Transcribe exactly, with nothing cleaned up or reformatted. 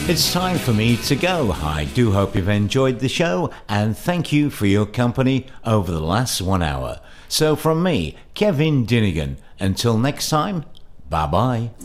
It's time for me to go. I do hope you've enjoyed the show, and thank you for your company over the last one hour. So from me, Kevin Dinnigan, until next time, bye-bye.